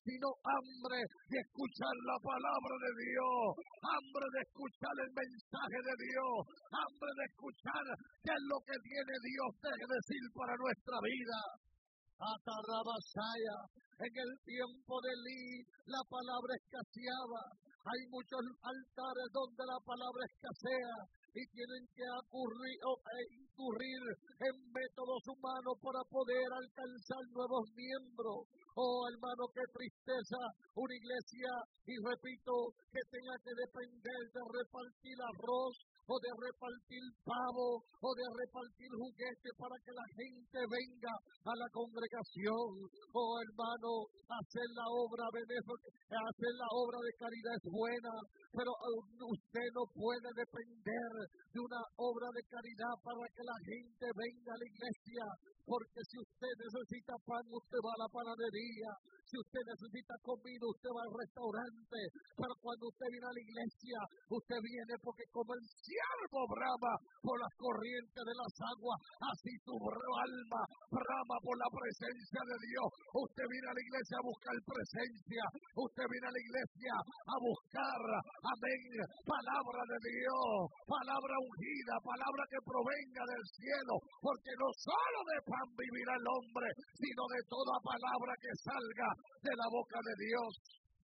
sino hambre de escuchar la palabra de Dios, hambre de escuchar el mensaje de Dios, hambre de escuchar qué es lo que tiene Dios que decir para nuestra vida. Atarrabasaya, en el tiempo de Elí la palabra escaseaba. Hay muchos altares donde la palabra escasea y tienen que incurrir en métodos humanos para poder alcanzar nuevos miembros. Oh, hermano, qué tristeza una iglesia, y repito, que tenga que depender de repartir arroz, o de repartir pavo, o de repartir juguetes para que la gente venga a la congregación. Oh, hermano, hacer la obra benéfica, hacer la obra de caridad es buena, pero usted no puede depender de una obra de caridad para que la gente venga a la iglesia, porque si usted necesita pan, usted va a la panadería. Si usted necesita comida, usted va al restaurante. Pero cuando usted viene a la iglesia, usted viene porque como el ciervo brama por las corrientes de las aguas, así tu alma brama por la presencia de Dios. Usted viene a la iglesia a buscar presencia. Usted viene a la iglesia a buscar, amén, palabra de Dios, palabra ungida, palabra que provenga del cielo. Porque no solo de pan vivirá el hombre, sino de toda palabra que salga de la boca de Dios.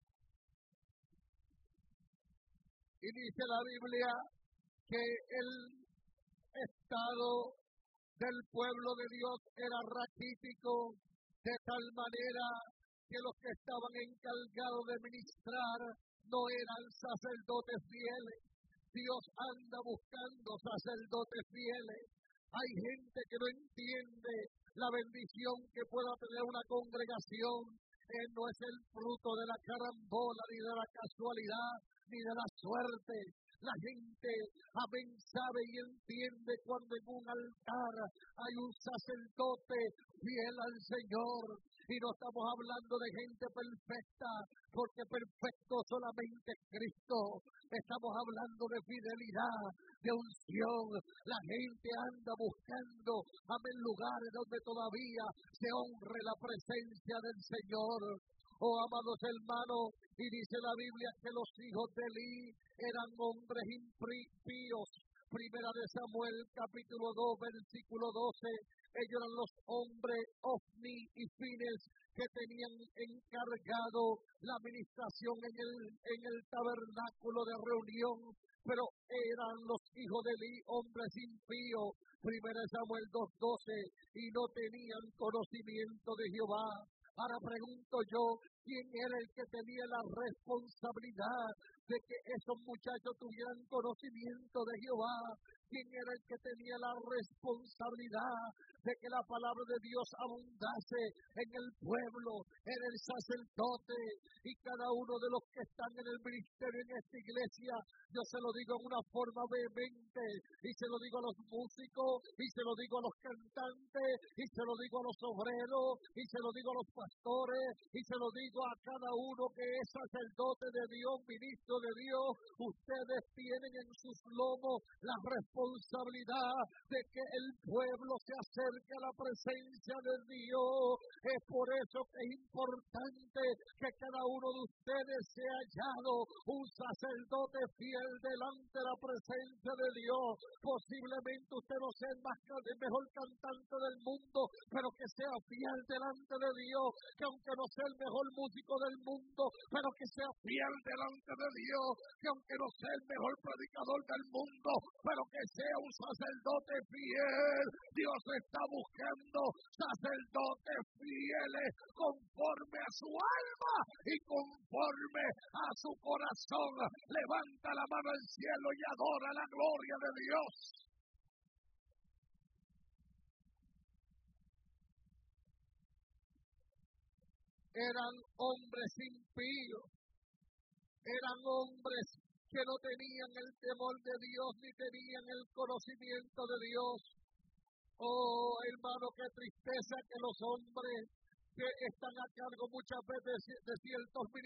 Y dice la Biblia que el estado del pueblo de Dios era raquítico, de tal manera que los que estaban encargados de ministrar no eran sacerdotes fieles. Dios anda buscando sacerdotes fieles. Hay gente que no entiende la bendición que pueda tener una congregación. No es el fruto de la carambola, ni de la casualidad, ni de la suerte. La gente, amén, sabe y entiende cuando en un altar hay un sacerdote fiel al Señor. Y no estamos hablando de gente perfecta, porque perfecto solamente es Cristo. Estamos hablando de fidelidad, de unción. La gente anda buscando, amén, lugares donde todavía se honre la presencia del Señor. Oh, amados hermanos, y dice la Biblia que los hijos de Elí eran hombres impíos. Primera de Samuel, capítulo 2, versículo 12. Ellos eran los hombres Ofni y Fines que tenían encargado la administración en el tabernáculo de reunión, pero eran los hijos de Elí, hombres impíos. Primera de Samuel 2:12, y no tenían conocimiento de Jehová. Ahora pregunto yo, ¿quién era el que tenía la responsabilidad de que esos muchachos tuvieran conocimiento de Jehová? ¿Quién era el que tenía la responsabilidad de que la palabra de Dios abundase en el pueblo? Era el sacerdote. Y cada uno de los que están en el ministerio en esta iglesia, yo se lo digo en una forma vehemente, y se lo digo a los músicos, y se lo digo a los cantantes, y se lo digo a los obreros, y se lo digo a los pastores, y se lo digo a cada uno que es sacerdote de Dios, ministro de Dios. Ustedes tienen en sus lomos la responsabilidad de que el pueblo se acerque a la presencia de Dios. Es por eso que es importante que cada uno de ustedes sea hallado un sacerdote fiel delante de la presencia de Dios. Posiblemente usted no sea el mejor cantante del mundo, pero que sea fiel delante de Dios. Que aunque no sea el mejor músico del mundo, pero que sea fiel delante de Dios. Que aunque no sea el mejor predicador del mundo, pero que sea un sacerdote fiel. Dios está buscando sacerdotes fieles conforme a su alma y conforme a su corazón. Levanta la mano al cielo y adora la gloria de Dios. Eran hombres impíos, eran hombres que no tenían el temor de Dios ni tenían el conocimiento de Dios. Oh, hermano, qué tristeza que los hombres que están a cargo muchas veces de ciertos ministerios